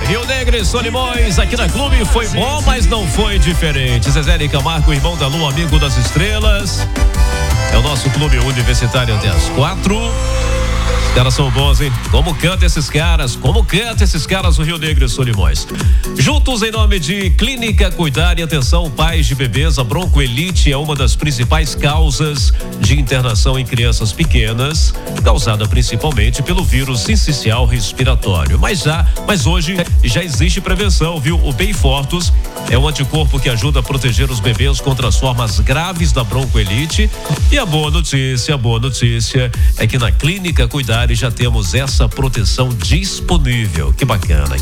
Rio Negro e Solimões, aqui na Clube foi bom, mas não foi diferente. Zezé de Camargo, irmão da Lua, amigo das estrelas. É o nosso clube universitário até as 4. Os caras são bons, hein? Como canta esses caras? Como canta esses caras no Rio Negro e Solimões? Juntos em nome de Clínica Cuidar e Atenção Pais de Bebês, a Broncoelite é uma das principais causas de internação em crianças pequenas, causada principalmente pelo vírus sincicial respiratório. Mas hoje já existe prevenção, viu? O Beyfortus é um anticorpo que ajuda a proteger os bebês contra as formas graves da Broncoelite. E a boa notícia é que na Clínica Cuidar já temos essa proteção disponível. Que bacana.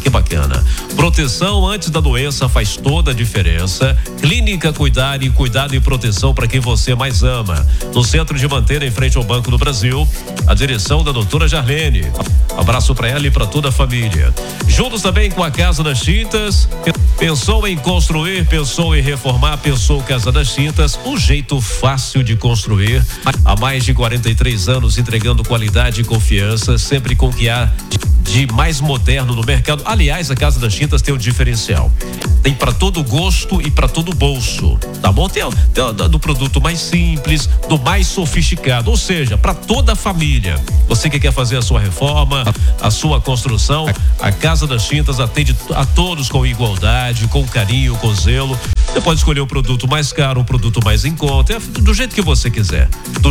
Proteção antes da doença faz toda a diferença. Clínica Cuidar e cuidado e proteção para quem você mais ama. No centro de Manteira, em frente ao Banco do Brasil, a direção da doutora Jarlene. Abraço para ela e para toda a família. Juntos também com a Casa das Tintas. Pensou em construir, pensou em reformar, pensou Casa das Tintas, um jeito fácil de construir. Há mais de 43 anos entregando qualidade e confiança, sempre com o que há de mais moderno no mercado. Aliás, a Casa das Tintas tem um diferencial. Tem para todo gosto e para todo bolso, tá bom? Tem do produto mais simples, do mais sofisticado, ou seja, para toda a família. Você que quer fazer a sua reforma, a sua construção, a Casa das Tintas atende a todos com igualdade, com carinho, com zelo. Você pode escolher um produto mais caro, um produto mais em conta, do jeito que você quiser.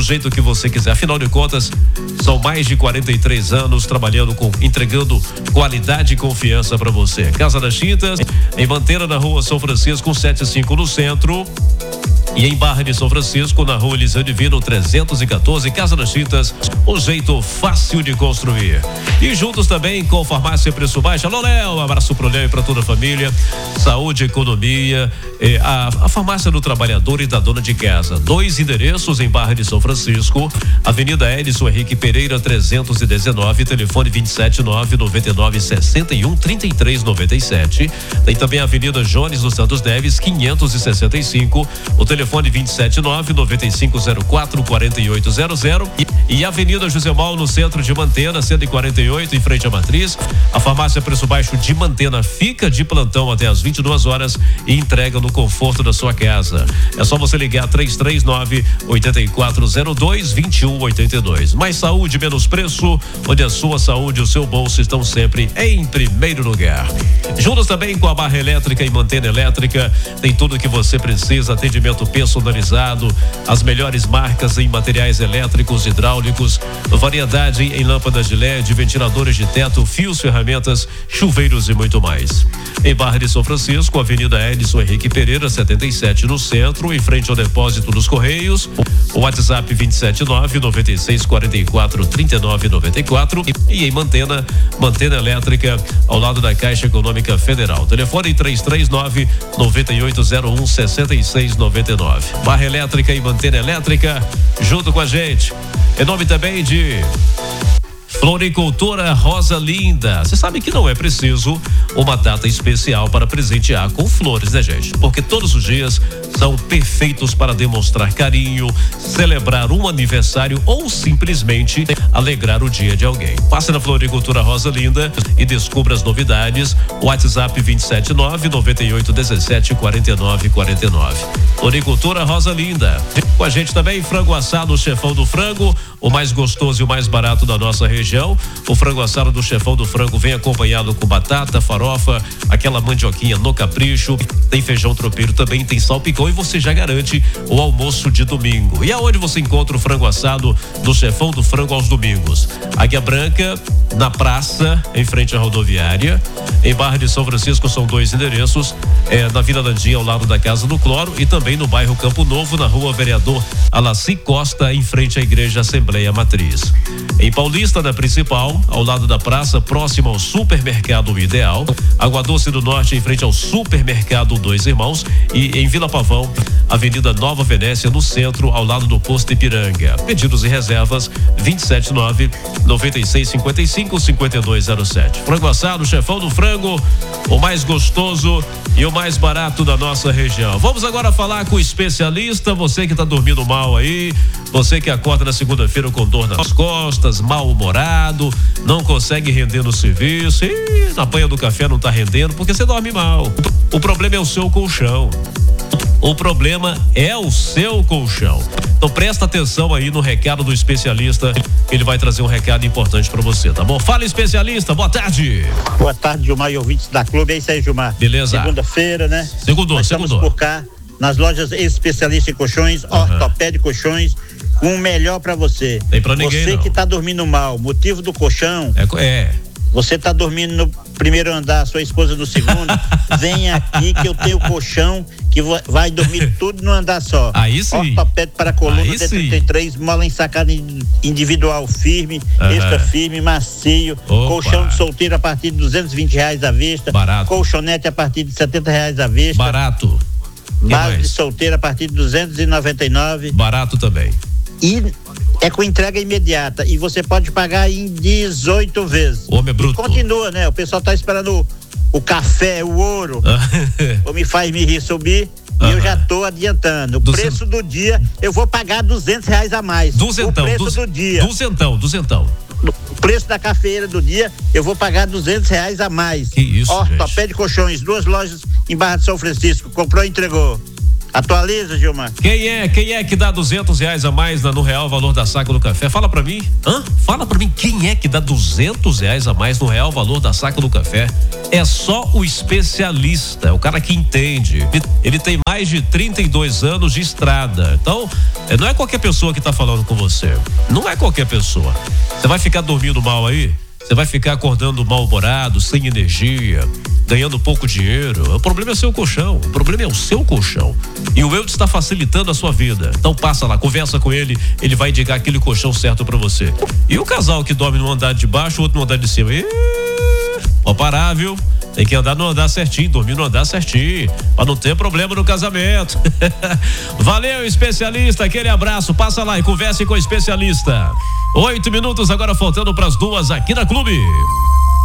Afinal de contas, são mais de 43 anos trabalhando entregando qualidade e confiança para você. Casa das Tintas, em Manteira, na Rua São Francisco, 175 no centro. E em Barra de São Francisco, na Rua Eliseu Divino, 314, Casa das Tintas, um jeito fácil de construir. E juntos também com Farmácia Preço Baixo. Alô, Léo, um abraço pro Léo e pra toda a família. Saúde, economia, a Farmácia do Trabalhador e da Dona de Casa. 2 endereços em Barra de São Francisco, Avenida Edson Henrique Pereira, 319, telefone 279-9961-3397. Tem também a Avenida Jones dos Santos Neves, 565, o telefone 279-9504-4800 e Avenida José Mal, no centro de Manteira, 148, em frente à Matriz. A Farmácia Preço Baixo de Manteira fica de plantão até às 22 horas e entrega no conforto da sua casa. É só você ligar 339-8402-2182. Mais saúde, menos preço, onde a sua saúde e o seu bolso estão sempre em primeiro lugar. Juntos também com a Barra Elétrica e Manteira Elétrica, tem tudo o que você precisa, atendimento personalizado, as melhores marcas em materiais elétricos, hidráulicos, variedade em lâmpadas de LED, ventiladores de teto, fios, ferramentas, chuveiros e muito mais. Em Barra de São Francisco, Avenida Edson Henrique Pereira, 77 no centro, em frente ao depósito dos Correios. O WhatsApp 279-9644-3994 e em Manteira Elétrica, ao lado da Caixa Econômica Federal. Telefone 339-9801-6699. Barra Elétrica e Manteira Elétrica, junto com a gente. Em nome também de Floricultura Rosa Linda. Você sabe que não é preciso uma data especial para presentear com flores, né, gente? Porque todos os dias são perfeitos para demonstrar carinho, celebrar um aniversário ou simplesmente alegrar o dia de alguém. Passe na Floricultura Rosa Linda e descubra as novidades. WhatsApp 279-9817-4949. Floricultura Rosa Linda. Com a gente também, frango assado, o Chefão do Frango, o mais gostoso e o mais barato da nossa região. O frango assado do Chefão do Frango vem acompanhado com batata, farofa, aquela mandioquinha no capricho. Tem feijão tropeiro também, tem salpicão e você já garante o almoço de domingo. E aonde você encontra o frango assado do Chefão do Frango aos domingos? Águia Branca, na praça, em frente à rodoviária. Em Barra de São Francisco são 2 endereços, na Vila Landinha, ao lado da Casa do Cloro, e também no bairro Campo Novo, na Rua Vereador Alaci Costa, em frente à Igreja Assembleia Matriz. Em Paulista, na principal, ao lado da praça, próximo ao Supermercado Ideal. Água Doce do Norte, em frente ao Supermercado Dois Irmãos. E em Vila Pavão, Pavão, Avenida Nova Venécia, no centro, ao lado do posto Ipiranga. Pedidos e reservas 279-9655-5207. Frango assado, chefão do frango, o mais gostoso e o mais barato da nossa região. Vamos agora falar com o especialista, você que tá dormindo mal aí, você que acorda na segunda-feira com dor nas costas, mal-humorado, não consegue render no serviço, e na banha do café não tá rendendo porque você dorme mal. O problema é o seu colchão. O problema é o seu colchão. Então presta atenção aí no recado do especialista. Ele vai trazer um recado importante para você, tá bom? Fala, especialista, boa tarde. Boa tarde, Gilmar e ouvintes da Clube. É isso aí, Gilmar. Beleza. Segunda-feira, né? Segundou. Estamos por cá nas lojas especialistas em colchões, Ortopédia Colchões, com o melhor para você. Tem pra ninguém, você não. Que tá dormindo mal, motivo do colchão. Você tá dormindo no primeiro andar, sua esposa no segundo, vem aqui que eu tenho colchão que vai dormir tudo no andar só. Aí sim. Ortopédico para coluna D33, mola ensacada individual firme, extra firme, macio. Opa. Colchão de solteiro a partir de R$220 à vista. Barato. Colchonete a partir de R$70 à vista. Barato. Base de solteiro a partir de R$299. Barato também. E é com entrega imediata e você pode pagar em 18 vezes. Homem bruto. E continua, né? O pessoal tá esperando o café, o ouro. O Me Faz Me Rir subir. E eu já tô adiantando. O preço do dia, eu vou pagar R$200 a mais. Duzentão. O preço do dia. Duzentão. O preço da cafeira do dia, eu vou pagar R$200 a mais. Que isso, Ortopédia Colchões, 2 lojas em Barra de São Francisco. Comprou e entregou. Atualiza, Gilmar. Quem é que dá R$200 a mais no real valor da saca do café? Fala pra mim. Fala pra mim, quem é que dá R$200 a mais no real valor da saca do café? É só o especialista, é o cara que entende. Ele tem mais de 32 anos de estrada. Então, não é qualquer pessoa que tá falando com você. Não é qualquer pessoa. Você vai ficar dormindo mal aí? Você vai ficar acordando mal-humorado, sem energia, ganhando pouco dinheiro. O problema é o seu colchão. O problema é o seu colchão. E o Eudes está facilitando a sua vida. Então passa lá, conversa com ele, ele vai indicar aquele colchão certo para você. E o casal que dorme no andar de baixo, o outro no andar de cima. Ó, parar, viu? Tem que andar no andar certinho, dormir no andar certinho, pra não ter problema no casamento. Valeu, especialista, aquele abraço, passa lá e converse com o especialista. 8 minutos agora faltando pras 2 aqui na Clube.